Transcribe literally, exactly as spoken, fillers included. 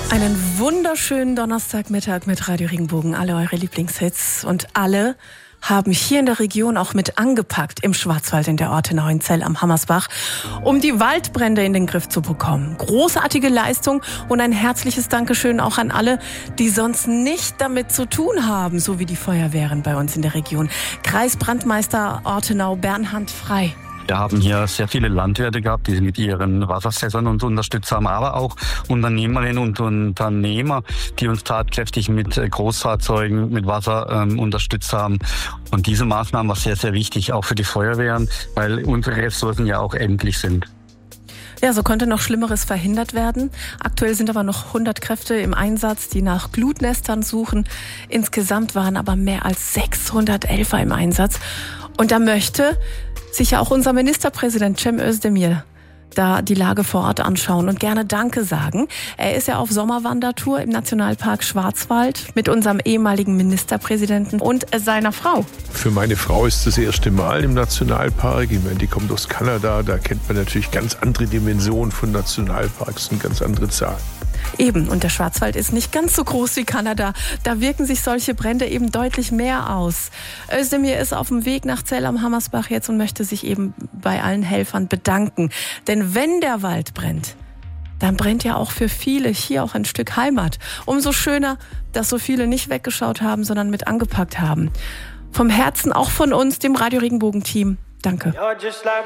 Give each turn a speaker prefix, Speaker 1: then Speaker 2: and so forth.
Speaker 1: Einen wunderschönen Donnerstagmittag mit Radio Regenbogen. Alle eure Lieblingshits und alle haben hier in der Region auch mit angepackt im Schwarzwald in der Ortenau in Zell am Hammersbach, um die Waldbrände in den Griff zu bekommen. Großartige Leistung und ein herzliches Dankeschön auch an alle, die sonst nicht damit zu tun haben, so wie die Feuerwehren bei uns in der Region. Kreisbrandmeister Ortenau Bernhard Frei.
Speaker 2: Wir haben hier sehr viele Landwirte gehabt, die mit ihren Wasserfässern uns unterstützt haben, aber auch Unternehmerinnen und Unternehmer, die uns tatkräftig mit Großfahrzeugen, mit Wasser ähm, unterstützt haben. Und diese Maßnahme war sehr, sehr wichtig, auch für die Feuerwehren, weil unsere Ressourcen ja auch endlich sind.
Speaker 1: Ja, so konnte noch Schlimmeres verhindert werden. Aktuell sind aber noch hundert Kräfte im Einsatz, die nach Glutnestern suchen. Insgesamt waren aber mehr als sechshundert Helfer im Einsatz. Und da möchte sich ja auch unser Ministerpräsident Cem Özdemir da die Lage vor Ort anschauen und gerne Danke sagen. Er ist ja auf Sommerwandertour im Nationalpark Schwarzwald mit unserem ehemaligen Ministerpräsidenten und seiner Frau.
Speaker 3: Für meine Frau ist das erste Mal im Nationalpark. Ich meine, die kommt aus Kanada, da kennt man natürlich ganz andere Dimensionen von Nationalparks und ganz andere Zahlen.
Speaker 1: Eben, und der Schwarzwald ist nicht ganz so groß wie Kanada. Da wirken sich solche Brände eben deutlich mehr aus. Özdemir ist auf dem Weg nach Zell am Hammersbach jetzt und möchte sich eben bei allen Helfern bedanken. Denn wenn der Wald brennt, dann brennt ja auch für viele hier auch ein Stück Heimat. Umso schöner, dass so viele nicht weggeschaut haben, sondern mit angepackt haben. Vom Herzen auch von uns, dem Radio Regenbogen Team. Danke.